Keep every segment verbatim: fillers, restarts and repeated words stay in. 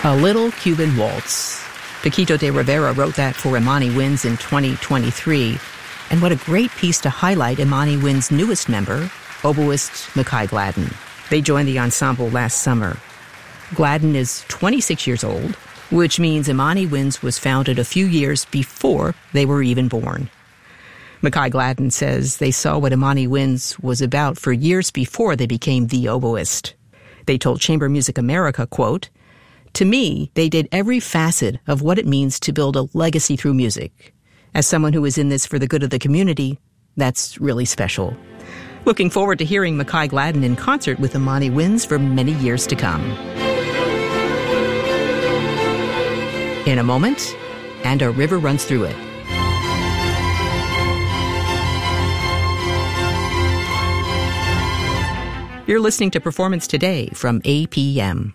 A Little Cuban Waltz. Paquito de Rivera wrote that for Imani Winds in twenty twenty-three. And what a great piece to highlight Imani Winds' newest member, oboist Makai Gladden. They joined the ensemble last summer. Gladden is twenty-six years old, which means Imani Winds was founded a few years before they were even born. Makai Gladden says they saw what Imani Winds was about for years before they became the oboist. They told Chamber Music America, quote, "To me, they did every facet of what it means to build a legacy through music. As someone who is in this for the good of the community, that's really special." Looking forward to hearing Makai Gladden in concert with Imani Winds for many years to come. In a moment, And a River Runs Through It. You're listening to Performance Today from A P M.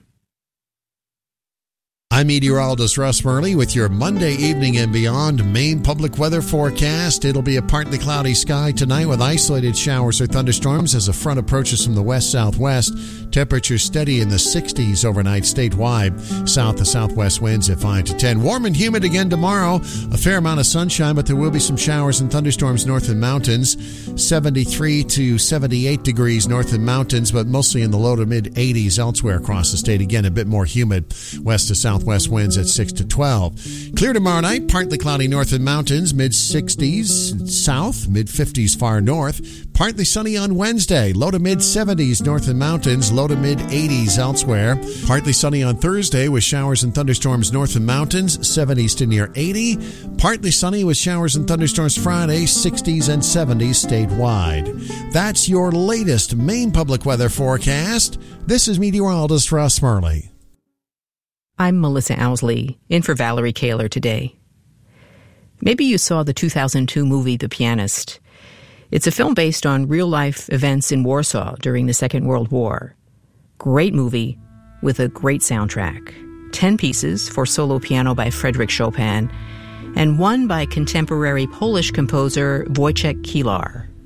I'm meteorologist Russ Murley with your Monday evening and beyond Maine public weather forecast. It'll be a partly cloudy sky tonight with isolated showers or thunderstorms as a front approaches from the west-southwest. Temperatures steady in the sixties overnight statewide. South to southwest winds at five to ten. Warm and humid again tomorrow. A fair amount of sunshine, but there will be some showers and thunderstorms north in mountains. seventy-three to seventy-eight degrees north in mountains, but mostly in the low to mid eighties elsewhere across the state. Again, a bit more humid. West to southwest winds at six to twelve. Clear tomorrow night, partly cloudy north in mountains, mid-sixties south, mid-fifties far north. Partly sunny on Wednesday, low to mid-seventies north in mountains, low to mid-eighties elsewhere. Partly sunny on Thursday with showers and thunderstorms north in mountains, seventies to near eighty. Partly sunny with showers and thunderstorms Friday, sixties and seventies statewide. That's your latest Maine public weather forecast. This is meteorologist Russ Murley. I'm Melissa Owsley, in for Valerie Kaler today. Maybe you saw the two thousand two movie The Pianist. It's a film based on real-life events in Warsaw during the Second World War. Great movie with a great soundtrack. Ten pieces for solo piano by Frédéric Chopin, and one by contemporary Polish composer Wojciech Kilar.